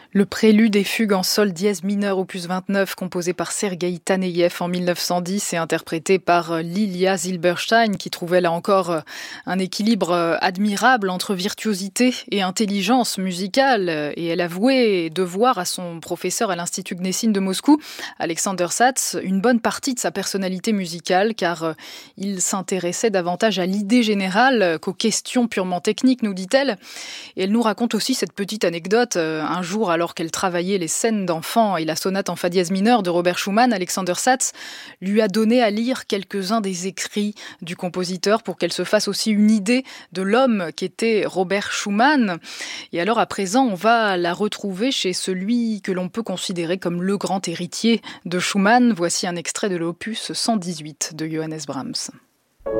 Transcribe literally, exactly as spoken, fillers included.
Le prélude et fugue en sol dièse mineur opus vingt-neuf, composé par Sergueï Taneïev en mille neuf cent dix et interprété par Lilia Zilberstein, qui trouvait là encore un équilibre admirable entre virtuosité et intelligence musicale. Et elle avouait devoir à son professeur à l'Institut Gnessine de Moscou, Alexander Satz, une bonne partie de sa personnalité musicale, car il s'intéressait davantage à l'idée générale qu'aux questions purement techniques, nous dit-elle. Et elle nous raconte aussi cette petite anecdote. Un jour, alors qu'elle travaillait les scènes d'enfants et la sonate en fa dièse mineur de Robert Schumann, Alexander Satz lui a donné à lire quelques-uns des écrits du compositeur pour qu'elle se fasse aussi une idée de l'homme qu'était Robert Schumann. Et alors, à présent, on va la retrouver chez celui que l'on peut considérer comme le grand héritier de Schumann. Voici un extrait de l'opus cent dix-huit de Johannes Brahms.